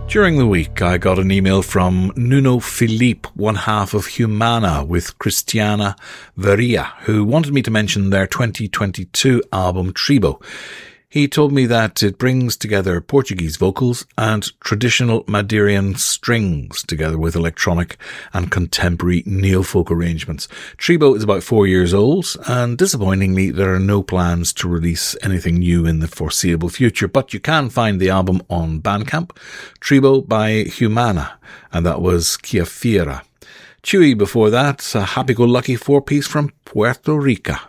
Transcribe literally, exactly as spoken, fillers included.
During the week, I got an email from Nuno Filipe, one half of Humana with Cristiana Varia, who wanted me to mention their twenty twenty-two album Tribo. He told me that it brings together Portuguese vocals and traditional Madeiran strings together with electronic and contemporary neo-folk arrangements. Tribo is about four years old, and disappointingly there are no plans to release anything new in the foreseeable future, but you can find the album on Bandcamp. Tribo by Humana, and that was Kia Fiera. Chewy before that, a happy-go-lucky four-piece from Puerto Rico.